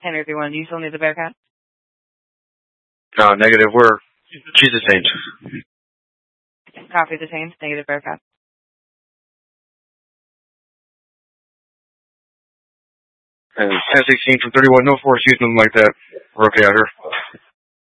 Henry 31, do you still need the Bearcat? Negative. She's detained. Copy, detained. Negative, Bearcat. And 1016 from 31, no force use, nothing like that. We're okay out here.